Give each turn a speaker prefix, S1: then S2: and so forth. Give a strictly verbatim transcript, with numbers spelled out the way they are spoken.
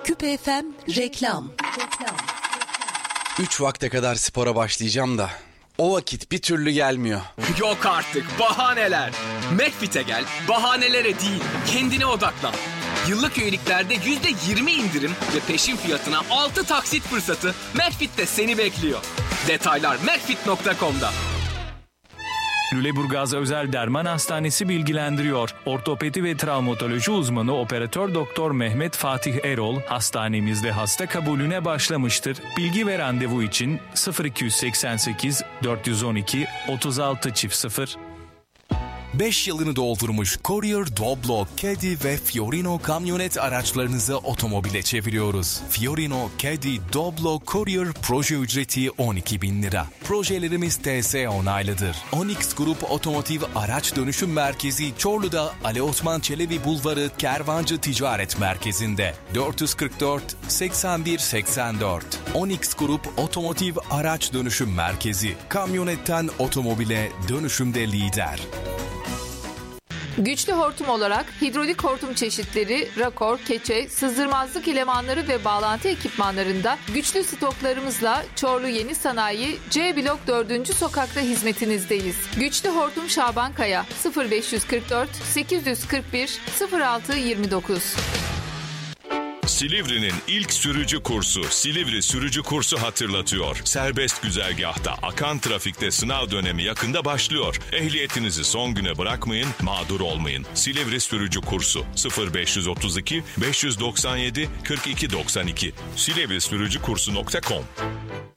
S1: Küpe F M reklam.
S2: Üç vakte kadar spora başlayacağım da o vakit bir türlü gelmiyor.
S3: Yok artık bahaneler. McFit'e gel, bahanelere değil, kendine odaklan. Yıllık üyeliklerde yüzde yirmi indirim ve peşin fiyatına altı taksit fırsatı McFit'te seni bekliyor. Detaylar mcfit nokta com'da.
S4: Lüleburgaz Özel Derman Hastanesi bilgilendiriyor. Ortopedi ve travmatoloji uzmanı operatör doktor Mehmet Fatih Erol hastanemizde hasta kabulüne başlamıştır. Bilgi ve randevu için sıfır iki seksen sekiz dört yüz on iki otuz altı sıfır.
S5: beş yılını doldurmuş Courier, Doblo, Caddy ve Fiorino kamyonet araçlarınızı otomobile çeviriyoruz. Fiorino, Caddy, Doblo, Courier proje ücreti on iki bin lira. Projelerimiz T S onaylıdır. Onyx Grup Otomotiv Araç Dönüşüm Merkezi Çorlu'da Ali Osman Çelebi Bulvarı Kervancı Ticaret Merkezi'nde dört yüz kırk dört seksen bir seksen dört. Onyx Grup Otomotiv Araç Dönüşüm Merkezi. Kamyonetten otomobile dönüşümde lider.
S6: Güçlü hortum olarak hidrolik hortum çeşitleri, rakor, keçe, sızdırmazlık elemanları ve bağlantı ekipmanlarında güçlü stoklarımızla Çorlu Yeni Sanayi C Blok dördüncü sokakta hizmetinizdeyiz. Güçlü hortum Şaban Kaya sıfır beş kırk dört sekiz kırk bir sıfır altı yirmi dokuz.
S7: Silivri'nin ilk sürücü kursu Silivri Sürücü Kursu hatırlatıyor. Serbest güzergahta akan trafikte sınav dönemi yakında başlıyor. Ehliyetinizi son güne bırakmayın, mağdur olmayın. Silivri Sürücü Kursu sıfır beş otuz iki beş doksan yedi kırk iki doksan iki silivri sürücü kursu nokta com.